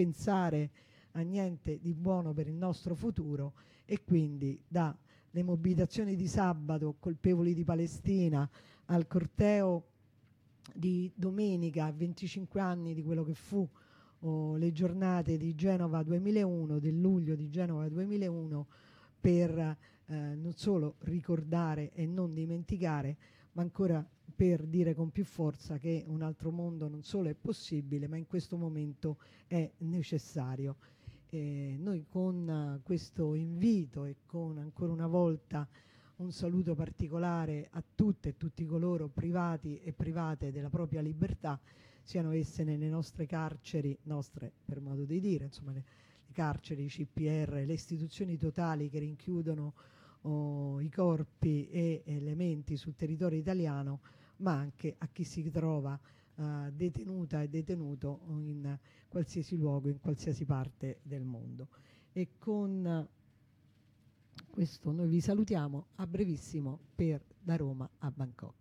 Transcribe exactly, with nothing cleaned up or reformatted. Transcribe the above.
pensare a niente di buono per il nostro futuro, e quindi dalle mobilitazioni di sabato colpevoli di Palestina al corteo di domenica a venticinque anni di quello che fu oh, le giornate di Genova duemilauno, del luglio di Genova duemilauno, per eh, non solo ricordare e non dimenticare, ma ancora per dire con più forza che un altro mondo non solo è possibile, ma in questo momento è necessario. Eh, noi con uh, questo invito e con ancora una volta un saluto particolare a tutte e tutti coloro privati e private della propria libertà, siano esse nelle nostre carceri, nostre per modo di dire, insomma le, le carceri, i C P R, le istituzioni totali che rinchiudono oh, i corpi e elementi sul territorio italiano, ma anche a chi si trova Uh, detenuta e detenuto in qualsiasi luogo, in qualsiasi parte del mondo. E con questo noi vi salutiamo, a brevissimo per Da Roma a Bangkok.